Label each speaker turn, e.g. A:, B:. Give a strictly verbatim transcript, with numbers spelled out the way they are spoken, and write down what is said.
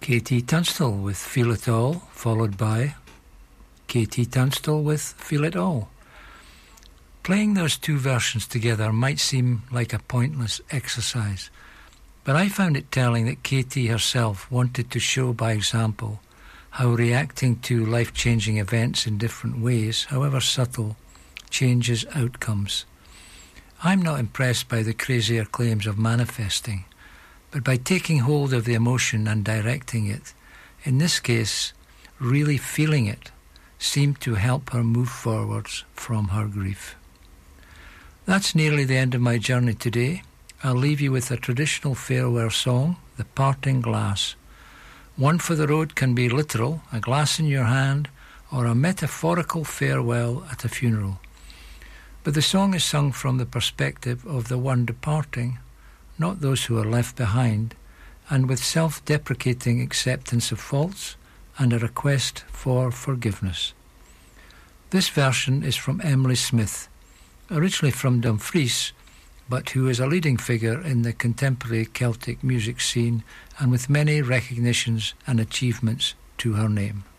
A: Katie Tunstall with Feel It All, followed by Katie Tunstall with Feel It All. Playing those two versions together might seem like a pointless exercise, but I found it telling that Katie herself wanted to show by example how reacting to life-changing events in different ways, however subtle, changes outcomes. I'm not impressed by the crazier claims of manifesting, but by taking hold of the emotion and directing it, in this case, really feeling it, seemed to help her move forwards from her grief. That's nearly the end of my journey today. I'll leave you with a traditional farewell song, The Parting Glass. One for the road can be literal, a glass in your hand, or a metaphorical farewell at a funeral. But the song is sung from the perspective of the one departing, not those who are left behind, and with self-deprecating acceptance of faults and a request for forgiveness. This version is from Emily Smith, originally from Dumfries, but who is a leading figure in the contemporary Celtic music scene and with many recognitions and achievements to her name.